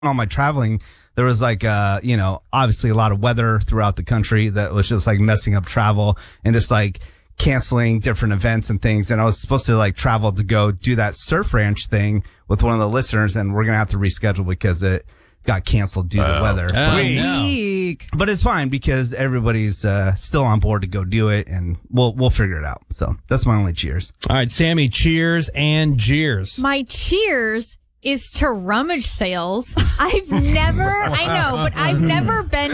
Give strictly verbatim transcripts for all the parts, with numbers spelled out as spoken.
all my traveling, there was like, uh, you know, obviously a lot of weather throughout the country that was just like messing up travel and just like canceling different events and things. And I was supposed to like travel to go do that surf ranch thing with one of the listeners, and we're going to have to reschedule because it got canceled due to Oh. weather. Oh, But, no. Weak. but it's fine because everybody's uh, still on board to go do it, and we'll we'll figure it out. So that's my only cheers. All right, Sammy, cheers and jeers. My cheers is to rummage sales. I've never, I know, but I've never been to.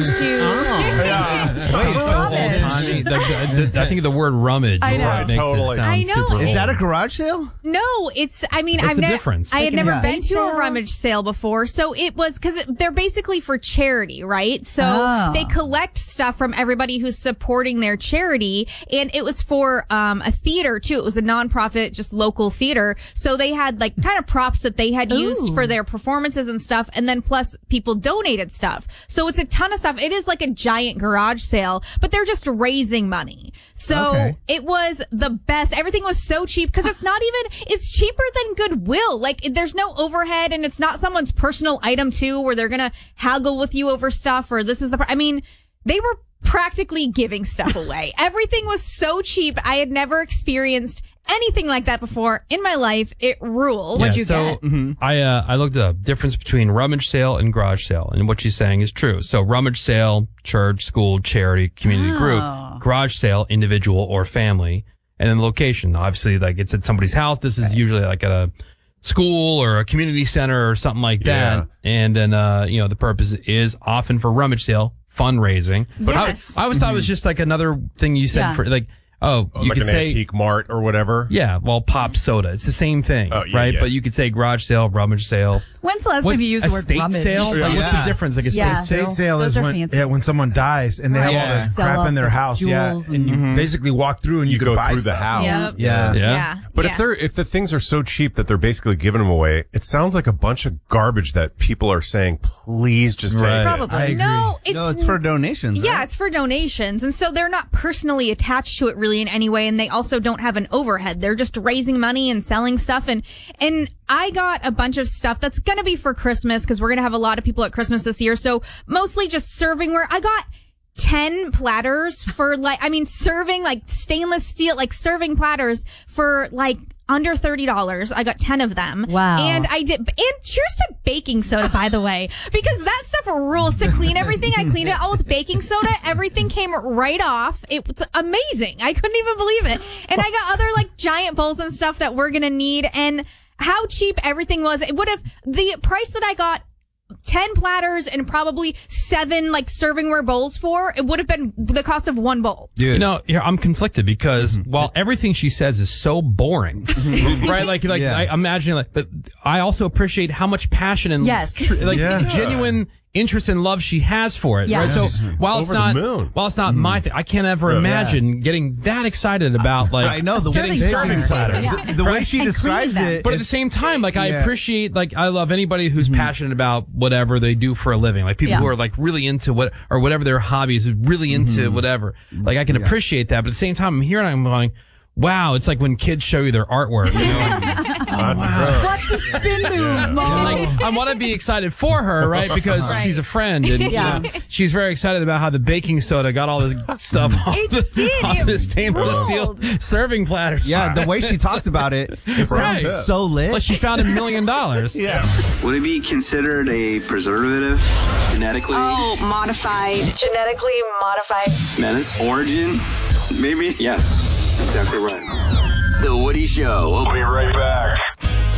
Tommy, the, the, the, I think the word rummage I is know. what makes Totally. it sound I know. super Is old. that a garage sale? No, it's, I mean, What's I've the never, difference? I had Like an never estate been to sale? a rummage sale before. So it was, because they're basically for charity, right? So Oh. they collect stuff from everybody who's supporting their charity. And it was for um, a theater, too. It was a nonprofit, just local theater. So they had like kind of props that they had used Ooh. for their performances and stuff. And then plus people donated stuff. So it's a ton of stuff. It is like a giant garage sale, but they're just raising money. So Okay. it was the best. Everything was so cheap because it's not even, it's cheaper than Goodwill. Like there's no overhead and it's not someone's personal item too, where they're going to haggle with you over stuff or this is the, pr- I mean, they were practically giving stuff away. Everything was so cheap. I had never experienced anything like that before in my life. It ruled. Yeah, you so get? Mm-hmm. I uh, I looked up difference between rummage sale and garage sale, and what she's saying is true. So rummage sale, church, school, charity, community Oh. group. Garage sale, individual or family, and then location. Obviously, like it's at somebody's house. This is usually like at a school or a community center or something like that. Yeah. And then uh, you know the purpose is often for rummage sale fundraising. But Yes. I, I always thought it was just like another thing you said Yeah. for like. Oh, you like could an say antique mart or whatever. yeah, well, pop soda. It's the same thing, Oh, yeah, right? yeah. But you could say garage sale, rummage sale. When's the last What, time you used the word estate rummage? sale? Like, what's the Yeah. difference? Like a Yeah. estate sale? Estate sale Those is are when fancy. yeah, when someone dies and they have Right. all the Sell crap off in their the house, yeah, jewels and you Mhm. basically walk through and you, You could go buy through stuff. the house. Yep. Yeah. Yeah. Yeah. But yeah. if they're if the things are so cheap that they're basically giving them away, it sounds like a bunch of garbage that people are saying, please just take Right. it. Probably. I agree. No, it's, No, it's for donations. Yeah, right? it's for donations. And so they're not personally attached to it really in any way. And they also don't have an overhead. They're just raising money and selling stuff. And, and I got a bunch of stuff that's going to be for Christmas because we're going to have a lot of people at Christmas this year. So mostly just servingware. I got ten platters for like, I mean, serving like stainless steel, like serving platters for like under thirty dollars. I got ten of them. Wow. And I did, and cheers to baking soda, by the way, because that stuff rules to clean everything. I cleaned it all with baking soda. Everything came right off. It was amazing. I couldn't even believe it. And I got other like giant bowls and stuff that we're going to need. And how cheap everything was. It would have, the price that I got ten platters and probably seven like servingware bowls for, it would have been the cost of one bowl. Dude. You know, here I'm conflicted because while everything she says is so boring, right? Like, like Yeah. I imagine, like, but I also appreciate how much passion and Yes. tr- like Yeah. genuine interest and love she has for it. Yeah. Right? So She's while it's over the not, moon. while it's not my thing, I can't ever Yeah. imagine getting that excited about like I know the getting serving serving platter. platters. Yeah. the way she And describes cleaning them. it. But at the it's- same time, like I Yeah. appreciate, like I love anybody who's passionate about whatever they do for a living. Like people Yeah. who are like really into what or whatever their hobby is, really into whatever. Like I can appreciate that, but at the same time, I'm here and I'm going, wow, it's like when kids show you their artwork. You know, and, That's gross. Watch the spin move, Mom. like I want to be excited for her, right? Because Right. she's a friend, and you Yeah. know, she's very excited about how the baking soda got all this stuff off It the, did. off It the stainless steel ruled. serving platters. yeah, the way she talks about it, it Right. sounds so lit. Like she found a million dollars. yeah. Would it be considered a preservative? Genetically? Oh, modified. Genetically modified. Menace? Origin? Maybe? Yes, exactly right. The Woody Show. We'll be right back.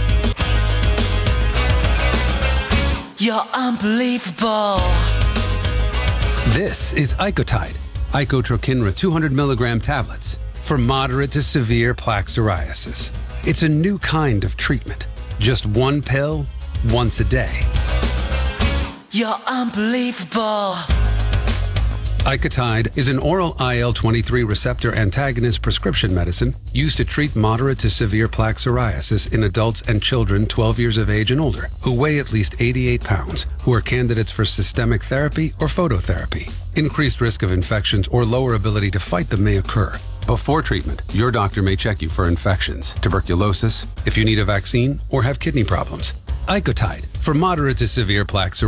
You're unbelievable. This is Icotide, Icotrokinra two hundred milligram tablets for moderate to severe plaque psoriasis. It's a new kind of treatment. Just one pill, once a day. You're unbelievable. Icotide is an oral I L twenty-three receptor antagonist prescription medicine used to treat moderate to severe plaque psoriasis in adults and children twelve years of age and older who weigh at least eighty-eight pounds, who are candidates for systemic therapy or phototherapy. Increased risk of infections or lower ability to fight them may occur. Before treatment, your doctor may check you for infections, tuberculosis, if you need a vaccine, or have kidney problems. Icotide for moderate to severe plaque psoriasis.